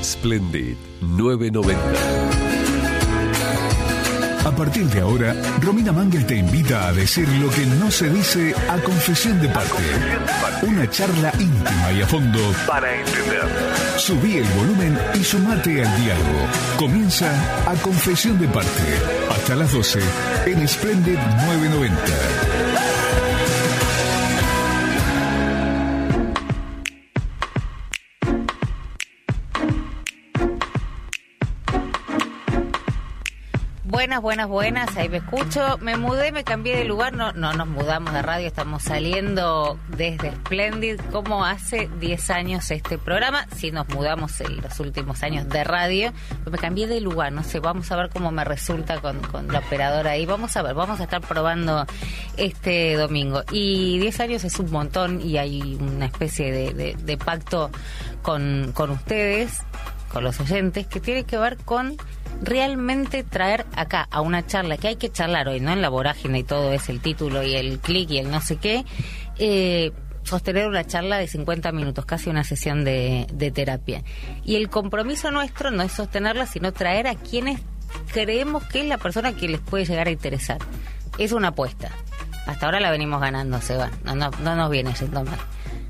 Splendid 990. A partir de ahora, Romina Mangel te invita a decir lo que no se dice a confesión de parte. Una charla íntima y a fondo para entender. Subí el volumen y sumate al diálogo. Comienza A Confesión de Parte. Hasta las 12 en Splendid 990. Buenas, ahí me escucho. Me mudé, me cambié de lugar, no nos mudamos de radio, estamos saliendo desde Splendid como hace 10 años este programa. Sí nos mudamos en los últimos años de radio, pero me cambié de lugar, no sé, vamos a ver cómo me resulta con la operadora ahí. Vamos a ver, vamos a estar probando este domingo. Y 10 años es un montón y hay una especie de pacto con ustedes, con los oyentes, que tiene que ver con realmente traer acá a una charla que hay que charlar hoy, no en la vorágine y todo es el título y el clic y el no sé qué, sostener una charla de 50 minutos, casi una sesión de terapia. Y el compromiso nuestro no es sostenerla, sino traer a quienes creemos que es la persona que les puede llegar a interesar. Es una apuesta. Hasta ahora la venimos ganando, Seba. No nos viene yendo mal.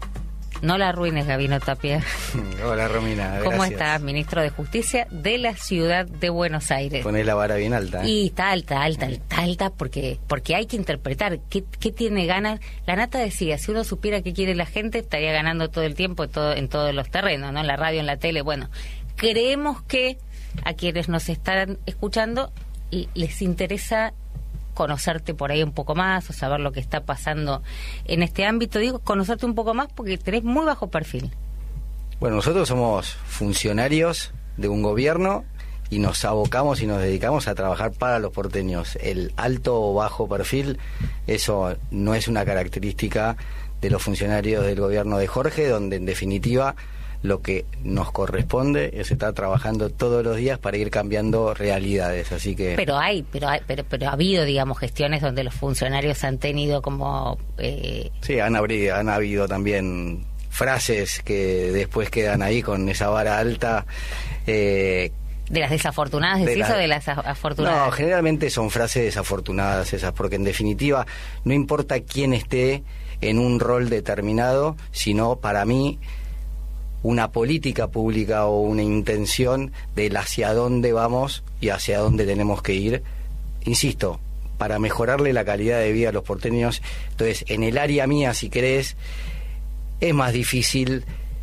No la arruines, Gabino Tapia. Hola, Romina. Gracias. ¿Cómo estás, ministro de Justicia de la Ciudad de Buenos Aires? Ponés la vara bien alta. Y está alta, porque hay que interpretar qué tiene ganas. La Nata decía, si uno supiera qué quiere la gente, estaría ganando todo el tiempo en todos los terrenos, ¿no? En la radio, en la tele. Bueno, creemos que a quienes nos están escuchando les interesa conocerte por ahí un poco más o saber lo que está pasando en este ámbito. Digo, conocerte un poco más porque tenés muy bajo perfil. Bueno, nosotros somos funcionarios de un gobierno y nos abocamos y nos dedicamos a trabajar para los porteños. El alto o bajo perfil, eso no es una característica de los funcionarios del gobierno de Jorge, donde en definitiva lo que nos corresponde es estar trabajando todos los días para ir cambiando realidades, así que... Pero ha habido, digamos, gestiones donde los funcionarios han tenido como... Sí, han habido también frases que después quedan ahí con esa vara alta. ¿De las desafortunadas decís o de las afortunadas? No, generalmente son frases desafortunadas esas, porque en definitiva no importa quién esté en un rol determinado, sino para mí una política pública o una intención del hacia dónde vamos y hacia dónde tenemos que ir, insisto, para mejorarle la calidad de vida a los porteños. Entonces, en el área mía, si querés, es más difícil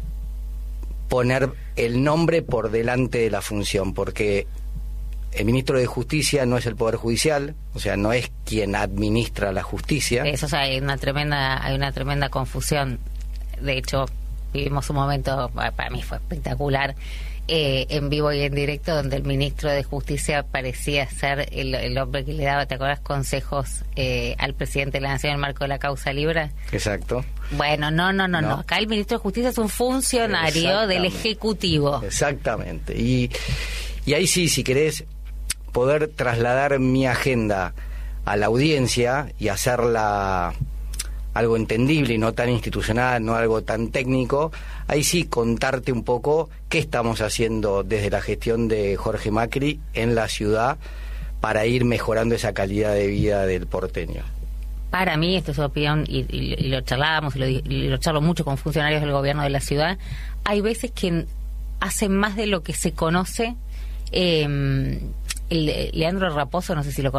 poner el nombre por delante de la función, porque el ministro de Justicia no es el Poder Judicial, o sea, no es quien administra la justicia. Eso, o sea, hay una tremenda confusión. De hecho, vivimos un momento, para mí fue espectacular, en vivo y en directo, donde el ministro de Justicia parecía ser el hombre que le daba, ¿te acuerdas?, consejos al presidente de la Nación en el marco de la causa Libra. Exacto. Bueno, no. Acá el ministro de Justicia es un funcionario del Ejecutivo. Exactamente. Y ahí sí, si querés poder trasladar mi agenda a la audiencia y hacerla algo entendible y no tan institucional, no algo tan técnico, ahí sí contarte un poco qué estamos haciendo desde la gestión de Jorge Macri en la ciudad para ir mejorando esa calidad de vida del porteño. Para mí, esto es su opinión, y lo charlábamos, y lo charlo mucho con funcionarios del gobierno de la ciudad, hay veces que hacen más de lo que se conoce. Leandro Raposo, no sé si lo